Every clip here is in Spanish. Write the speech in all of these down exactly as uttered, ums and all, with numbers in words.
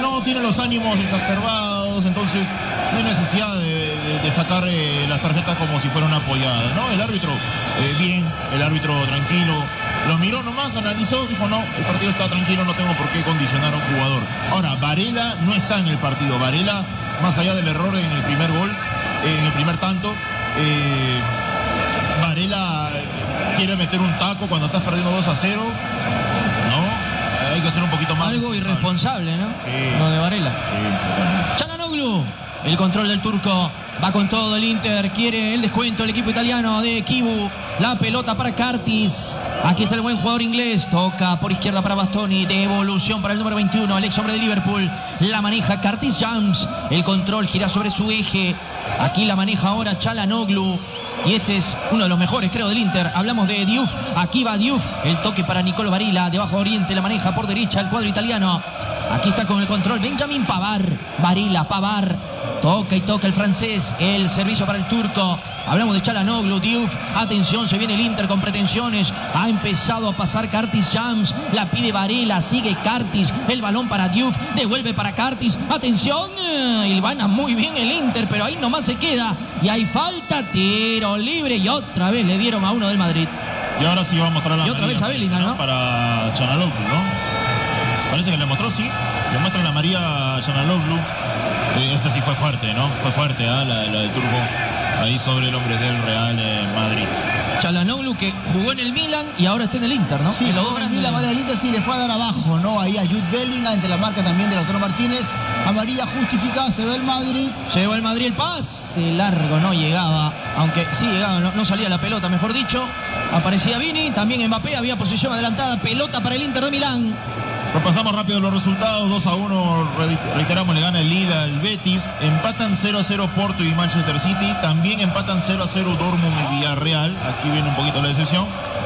no tiene los ánimos exacerbados, entonces no hay necesidad de, de, de sacar eh, las tarjetas como si fuera una apoyada, ¿no? El árbitro, eh, bien, el árbitro tranquilo, lo miró nomás, analizó, dijo no, el partido está tranquilo, no tengo por qué condicionar a un jugador. Ahora, Varela no está en el partido, Varela, más allá del error en el primer gol, eh, en el primer tanto, eh, Varela quiere meter un taco cuando estás perdiendo dos a cero, ¿no? Hay que hacer un poquito más. Algo irresponsable, ¿no? Sí. Lo de Varela. Sí. Çalhanoğlu, el control del turco, va con todo el Inter, quiere el descuento el equipo italiano de Kibu, la pelota para Curtis, aquí está el buen jugador inglés, toca por izquierda para Bastoni, devolución para el número veintiuno, el ex hombre de Liverpool, la maneja Curtis Jones, el control gira sobre su eje, aquí la maneja ahora Çalhanoğlu. Y este es uno de los mejores, creo, del Inter. Hablamos de Diouf. Aquí va Diouf. El toque para Nicolo Barilla. Debajo Oriente la maneja por derecha el cuadro italiano. Aquí está con el control Benjamin Pavard. Barilla, Pavard. Toca y toca el francés. El servicio para el turco. Hablamos de Çalhanoğlu, Diouf. Atención, se viene el Inter con pretensiones. Ha empezado a pasar Curtis Jones. La pide Varela. Sigue Curtis. El balón para Diouf. Devuelve para Curtis. Atención. Hilvana muy bien el Inter, pero ahí nomás se queda. Y hay falta. Tiro libre. Y otra vez le dieron a uno del Madrid. Y ahora sí va a mostrar la Y otra vez a Bellingham, ¿no? Para Çalhanoğlu, ¿no? Parece que le mostró, sí. Le muestra la María Çalhanoğlu. Eh, este sí fue fuerte, ¿no? Fue fuerte, ¿eh? la, la del turco. Ahí sobre el hombre del Real eh, Madrid. Çalhanoğlu que jugó en el Milan y ahora está en el Inter, ¿no? Sí, que jugó en el Milan, ahora el Inter sí le fue a dar abajo, ¿no? Ahí a Jude Bellingham, entre la marca también de Lautaro Martínez. Amarilla justificada, se ve el Madrid. Se llevó el Madrid el pase largo, no llegaba. Aunque sí llegaba, no, no salía la pelota, mejor dicho. Aparecía Vini, también Mbappé, había posición adelantada. Pelota para el Inter de Milán. Repasamos rápido los resultados. dos a uno, reiteramos, le gana el Lille al Betis. Empatan cero a cero Porto y Manchester City. También empatan cero a cero Dortmund y Villarreal. Aquí viene un poquito la decepción.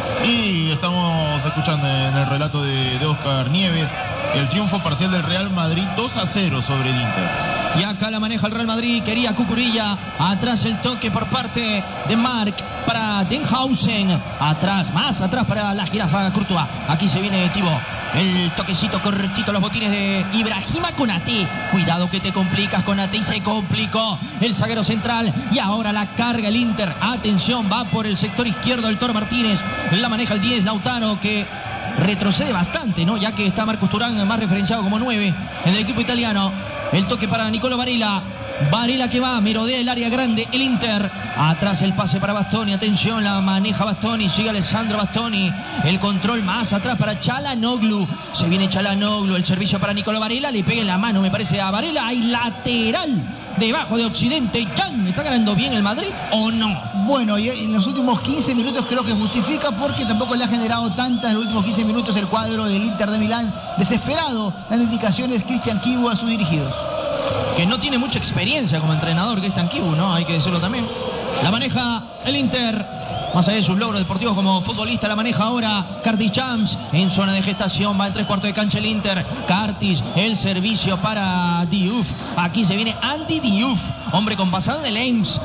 Y estamos escuchando en el relato de, de Oscar Nieves el triunfo parcial del Real Madrid dos a cero sobre el Inter. Y acá la maneja el Real Madrid, quería Cucurilla, atrás el toque por parte de Marc para Denhausen, atrás, más atrás para la jirafa Courtois, aquí se viene Thibaut, el toquecito cortito, los botines de Ibrahima Konaté, cuidado que te complicas Konaté y se complicó el zaguero central y ahora la carga el Inter, atención, va por el sector izquierdo el Toro Martínez, la maneja el diez Lautaro que retrocede bastante, ¿no? Ya que está Marcos Thuram más referenciado como nueve en el equipo italiano. El toque para Nicolo Barilla. Varela que va, merodea el área grande, el Inter. Atrás el pase para Bastoni, atención, la maneja Bastoni, sigue Alessandro Bastoni. El control más atrás para Çalhanoğlu. Se viene Çalhanoğlu, el servicio para Nicolo Varela, le pega en la mano, me parece, a Varela. Hay lateral debajo de Occidente. ¿Can está ganando bien el Madrid o no? Bueno, y en los últimos quince minutos creo que justifica porque tampoco le ha generado tantas en los últimos quince minutos el cuadro del Inter de Milán. Desesperado, dando indicaciones Cristian Kibu a sus dirigidos. Que no tiene mucha experiencia como entrenador Cristian Kibu, ¿no? Hay que decirlo también. La maneja el Inter. Más allá de sus logros deportivos como futbolista, la maneja ahora Curtis Jones en zona de gestación. Va en tres cuartos de cancha el Inter. Curtis, el servicio para Diouf. Aquí se viene Andy Diouf, hombre con pasado de Lens.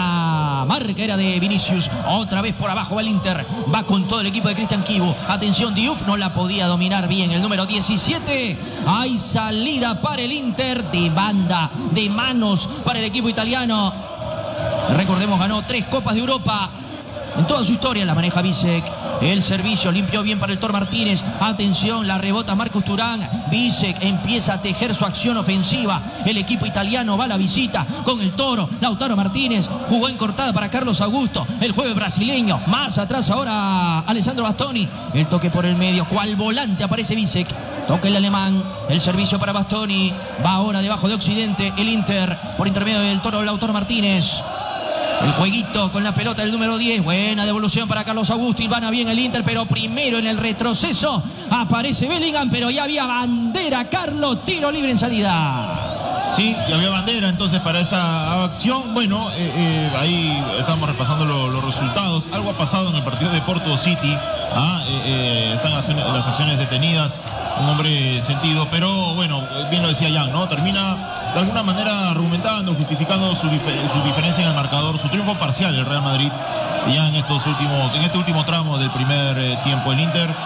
La marca era de Vinicius. Otra vez por abajo va el Inter. Va con todo el equipo de Cristian Kibu. Atención, Diouf no la podía dominar bien. El número diecisiete. Hay salida para el Inter de banda, de manos para el equipo italiano. Recordemos, ganó tres Copas de Europa en toda su historia. La maneja Bisek. El servicio limpió bien para el Toro Martínez. Atención, la rebota Marcos Thuram. Bisek empieza a tejer su acción ofensiva. El equipo italiano va a la visita con el Toro. Lautaro Martínez jugó en cortada para Carlos Augusto. El jueves brasileño. Más atrás ahora Alessandro Bastoni. El toque por el medio. Cual volante aparece Bisek. Toca el alemán. El servicio para Bastoni. Va ahora debajo de Occidente. El Inter por intermedio del Toro Lautaro Martínez. El jueguito con la pelota del número diez. Buena devolución para Carlos Augusto. Y van a bien el Inter, pero primero en el retroceso aparece Bellingham, pero ya había bandera, Carlos. Tiro libre en salida. Sí, ya había bandera entonces para esa acción. Bueno, eh, eh, ahí estamos repasando lo, los resultados. Algo ha pasado en el partido de Porto City. Ah, eh, eh, están las acciones detenidas. Un hombre sentido, pero bueno, bien lo decía Jan, ¿no? Termina de alguna manera argumentando, justificando su, difer su diferencia en el marcador, su triunfo parcial el Real Madrid ya en estos últimos, en este último tramo del primer eh, tiempo. El Inter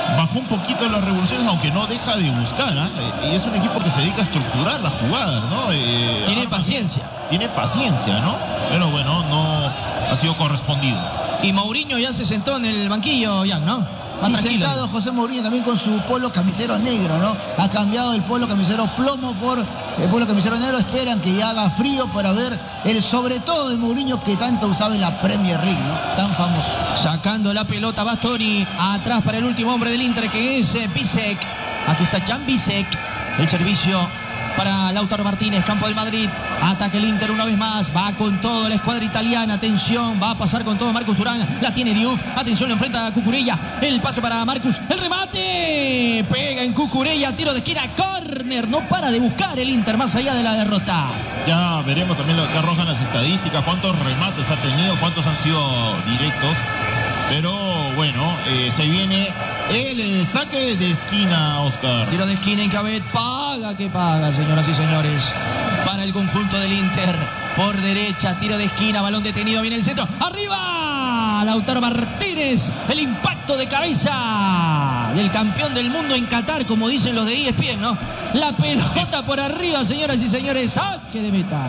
bajó un poquito las revoluciones, aunque no deja de buscar, ¿eh? Y es un equipo que se dedica a estructurar las jugadas, ¿no? Eh, tiene ah, paciencia. Tiene paciencia, ¿no? Pero bueno, no ha sido correspondido. Y Mourinho ya se sentó en el banquillo, Jan, ¿no? Sí, sentado José Mourinho también con su polo camisero negro, ¿no? Ha cambiado el polo camisero plomo por el polo camisero negro. Esperan que ya haga frío para ver el sobre todo de Mourinho que tanto usaba en la Premier League, ¿no? Tan famoso. Sacando la pelota Bastoni, atrás para el último hombre del Inter que es Bisek. Aquí está Jan Bisek. El servicio para Lautaro Martínez, campo del Madrid. Ataca el Inter una vez más. Va con todo la escuadra italiana. Atención, va a pasar con todo Marcus Thuram. La tiene Diouf. Atención, lo enfrenta a Cucurella. El pase para Marcus. El remate. Pega en Cucurella. Tiro de esquina. Córner. No para de buscar el Inter más allá de la derrota. Ya veremos también lo que arrojan las estadísticas. Cuántos remates ha tenido. Cuántos han sido directos. Pero bueno, eh, se viene el eh, saque de esquina, Oscar. Tiro de esquina en Cabet. Paga que paga, señoras y señores. Para el conjunto del Inter. Por derecha, tiro de esquina, balón detenido, viene el centro. ¡Arriba! Lautaro Martínez. El impacto de cabeza del campeón del mundo en Qatar, como dicen los de E S P N, ¿no? La pelota por arriba, señoras y señores. ¡Saque de meta!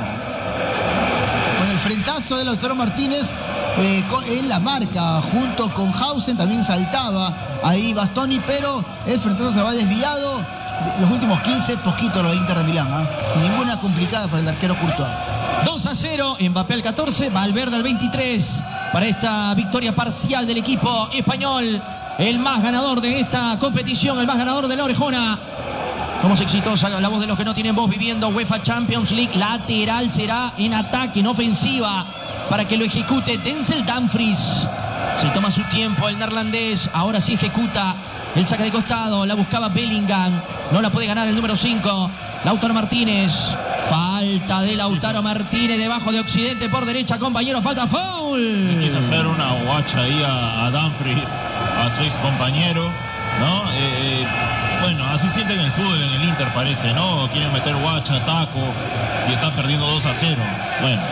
Con el frentazo de Lautaro Martínez. Eh, en la marca, junto con Hausen, también saltaba ahí Bastoni, pero el frentazo se va desviado. Los últimos quince, poquito lo del Inter de Milán, ¿eh? Ninguna complicada para el arquero Courtois. dos a cero, Mbappé al catorce, Valverde al veintitrés, para esta victoria parcial del equipo español, el más ganador de esta competición, el más ganador de la orejona. Somos exitosa, la voz de los que no tienen voz viviendo UEFA Champions League. Lateral será en ataque, en ofensiva, para que lo ejecute Denzel Dumfries. Si toma su tiempo el neerlandés, ahora sí ejecuta el saque de costado, la buscaba Bellingham, no la puede ganar el número cinco, Lautaro Martínez. Falta de Lautaro Martínez debajo de Occidente por derecha, compañero, falta, foul. Le quiso hacer una guacha ahí a, a Dumfries, a su ex compañero, ¿no? Eh, bueno, así sienten el fútbol en el Inter, parece, ¿no? Quieren meter guacha, taco, y están perdiendo dos a cero. Bueno,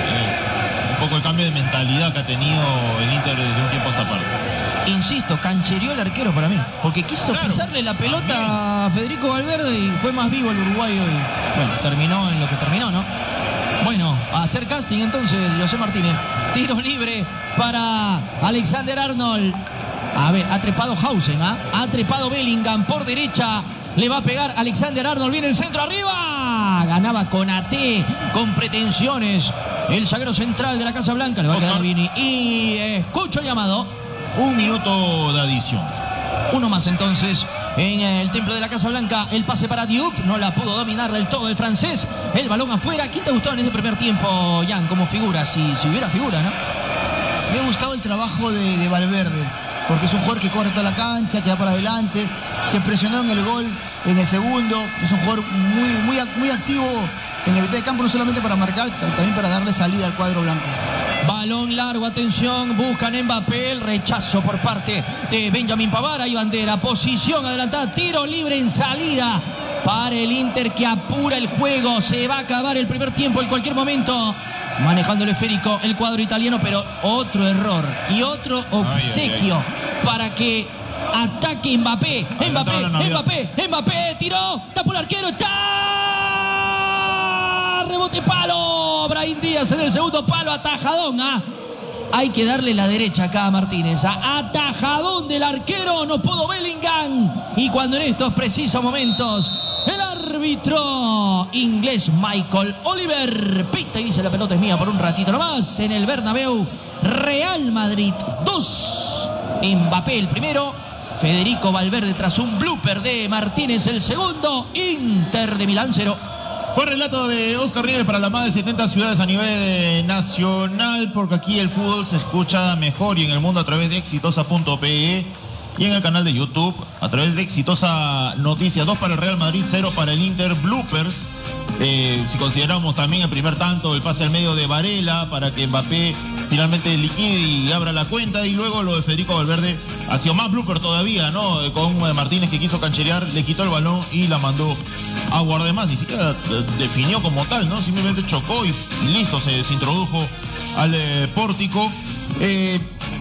es un poco el cambio de mentalidad que ha tenido el Inter desde un tiempo a esta parte. Insisto, canchereó el arquero para mí, porque quiso claro, pisarle la pelota también a Federico Valverde y fue más vivo el uruguayo y bueno, terminó en lo que terminó, ¿no? Bueno, a hacer casting entonces, José Martínez. Tiro libre para Alexander Arnold. A ver, ha trepado Hausen, ¿ah? ¿eh? Ha trepado Bellingham por derecha. Le va a pegar Alexander Arnold. Viene el centro arriba. Ganaba con A T, con pretensiones. El zaguero central de la Casa Blanca. Le va a quedar Vini. Y escucho el llamado. Un minuto de adición. Uno más entonces en el templo de la Casa Blanca. El pase para Diouf. No la pudo dominar del todo el francés. El balón afuera. ¿Quién te gustó en ese primer tiempo, Jan? Como figura, si, si hubiera figura, ¿no? Me ha gustado el trabajo de, de Valverde. Porque es un jugador que corre toda la cancha, que va para adelante, que presionó en el gol en el segundo. Es un jugador muy, muy, muy activo en el mitad de campo, no solamente para marcar, también para darle salida al cuadro blanco. Balón largo, atención, buscan Mbappé, el rechazo por parte de Benjamin Pavard. Hay bandera, posición adelantada, tiro libre en salida para el Inter que apura el juego. Se va a acabar el primer tiempo en cualquier momento. Manejando el esférico el cuadro italiano, pero otro error y otro obsequio ay, ay, ay. para que ataque Mbappé. Mbappé, Mbappé, Mbappé, tiró, tapó el arquero, está rebote palo. Brahim Díaz en el segundo palo, atajadón. ¿ah? Hay que darle la derecha acá a Martínez. ¿ah? Atajadón del arquero, no pudo Bellingham. Y cuando en estos precisos momentos el árbitro inglés Michael Oliver pita y dice la pelota es mía por un ratito nomás en el Bernabéu. Real Madrid dos, Mbappé el primero, Federico Valverde tras un blooper de Martínez el segundo, Inter de Milán cero. Fue relato de Oscar Rieles para las más de setenta ciudades a nivel eh, nacional, porque aquí el fútbol se escucha mejor y en el mundo a través de exitosa punto pe y en el canal de YouTube a través de Exitosa Noticias. Dos para el Real Madrid, cero para el Inter. Bloopers, eh, si consideramos también el primer tanto, el pase al medio de Varela para que Mbappé finalmente liquide y abra la cuenta, y luego lo de Federico Valverde ha sido más blooper todavía, ¿no? Con Martínez que quiso cancherear, le quitó el balón y la mandó a guardemás, ni siquiera definió como tal, ¿no? Simplemente chocó y, y listo, se, se introdujo al eh, pórtico. Eh,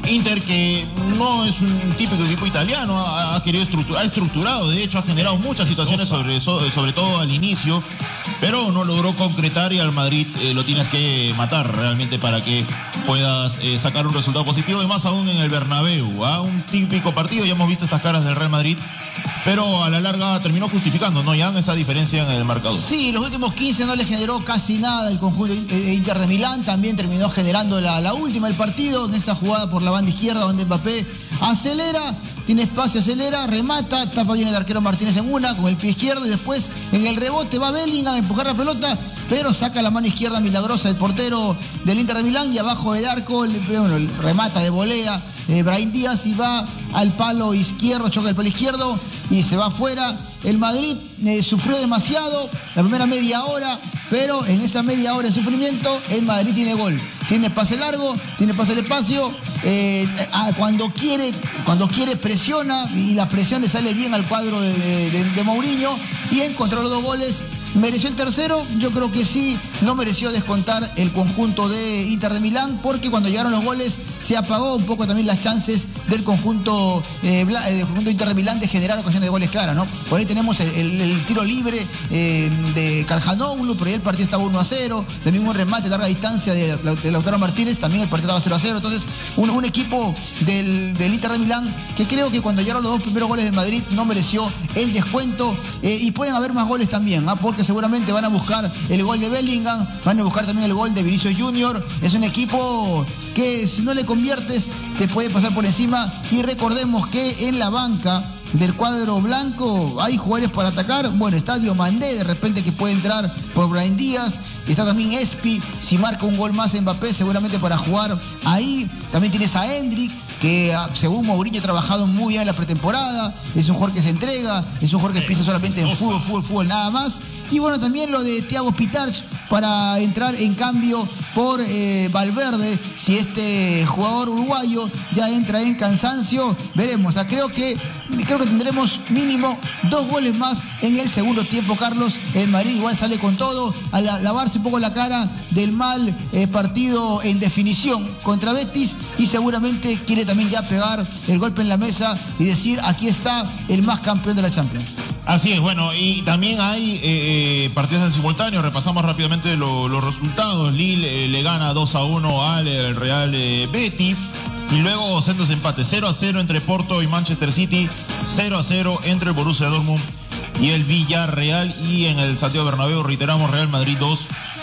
Inter que no es un típico equipo italiano, ha, ha querido estructurar, ha estructurado, de hecho ha generado muchas situaciones, sobre, sobre todo al inicio, pero no logró concretar y al Madrid eh, lo tienes que matar realmente para que puedas eh, sacar un resultado positivo, y más aún en el Bernabéu, ¿ah? Un típico partido, ya hemos visto estas caras del Real Madrid, pero a la larga terminó justificando, ¿no, Jan, esa diferencia en el marcador? Sí, los últimos quince no le generó casi nada el conjunto de Inter de Milán, también terminó generando la, la última del partido, en esa jugada por la banda izquierda donde Mbappé acelera, tiene espacio, acelera, remata, tapa bien el arquero Martínez en una, con el pie izquierdo, y después en el rebote va Bellingham a empujar la pelota, pero saca la mano izquierda milagrosa el portero del Inter de Milán, y abajo del arco, bueno, el remata de volea eh, Brahim Díaz, y va al palo izquierdo, choca el palo izquierdo y se va afuera. El Madrid eh, sufrió demasiado la primera media hora, pero en esa media hora de sufrimiento el Madrid tiene gol, tiene pase largo, tiene pase al espacio, eh, ah, cuando quiere, cuando quiere presiona, y la presión le sale bien al cuadro de, de, de Mourinho, y encontró los dos goles. ¿Mereció el tercero? Yo creo que sí, no mereció descontar el conjunto de Inter de Milán, porque cuando llegaron los goles se apagó un poco también las chances del conjunto, eh, del conjunto Inter de Milán de generar ocasiones de goles claras, ¿no? Por ahí tenemos el, el, el tiro libre eh, de Calhanoglu, por ahí el partido estaba uno a cero, también un remate de larga distancia de, de Lautaro Martínez, también el partido estaba cero a cero, entonces un, un equipo del, del Inter de Milán que creo que cuando llegaron los dos primeros goles del Madrid no mereció el descuento, eh, y pueden haber más goles también, ¿ah? Porque seguramente van a buscar el gol de Bellingham, van a buscar también el gol de Vinicius Junior. Es un equipo que si no le conviertes te puede pasar por encima, y recordemos que en la banca del cuadro blanco hay jugadores para atacar. Bueno, está Diomandé de repente, que puede entrar por Brahim Díaz, está también Espi, si marca un gol más Mbappé seguramente para jugar ahí. También tienes a Hendrik, que según Mourinho ha trabajado muy bien en la pretemporada, es un jugador que se entrega, es un jugador que piensa solamente en fútbol, fútbol, fútbol, nada más. Y bueno, también lo de Thiago Pitarch para entrar en cambio por eh, Valverde, si este jugador uruguayo ya entra en cansancio, veremos. O sea, creo que creo que tendremos mínimo dos goles más en el segundo tiempo, Carlos. El Madrid igual sale con todo, a la, lavarse un poco la cara del mal eh, partido en definición contra Betis, y seguramente quiere también ya pegar el golpe en la mesa y decir: aquí está el más campeón de la Champions. Así es, bueno, y también hay eh, partidos en simultáneo. Repasamos rápidamente lo, los resultados. Lille eh, le gana dos a uno al eh, Real eh, Betis, y luego sendos empates, cero a cero entre Porto y Manchester City, cero a cero entre el Borussia Dortmund y el Villarreal, y en el Santiago Bernabéu reiteramos: Real Madrid dos,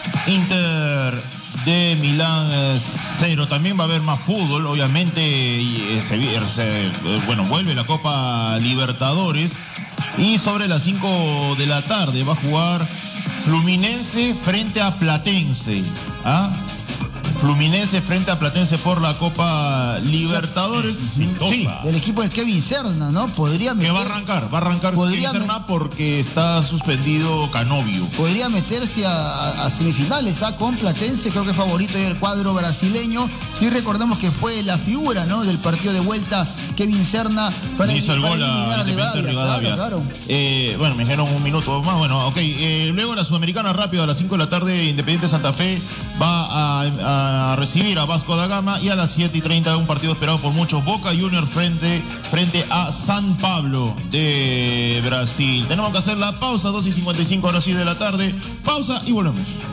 Inter de Milán cero. También va a haber más fútbol, obviamente, y eh, se, se, eh, bueno, vuelve la Copa Libertadores. Y sobre las cinco de la tarde va a jugar Fluminense frente a Platense. ¿Ah? Fluminense frente a Platense por la Copa Libertadores. Sí, del equipo de Kevin Serna, ¿no? Podría meter, que va a arrancar, va a arrancar Kevin Serna porque está suspendido Canovio. Podría meterse a, a semifinales, ¿ah? Con Platense, creo que es favorito del cuadro brasileño. Y recordemos que fue la figura, ¿no?, del partido de vuelta, Kevin Serna, para, hizo el para gol eliminar a Rivadavia. Rivadavia. Claro, claro. Eh, bueno, me dijeron un minuto más. Bueno, ok. Eh, luego la Sudamericana rápido a las cinco de la tarde, Independiente Santa Fe va a, a recibir a Vasco da Gama, y a las siete y treinta un partido esperado por muchos, Boca Juniors frente, frente a San Pablo de Brasil. Tenemos que hacer la pausa, dos y cincuenta y cinco ahora sí de la tarde. Pausa y volvemos.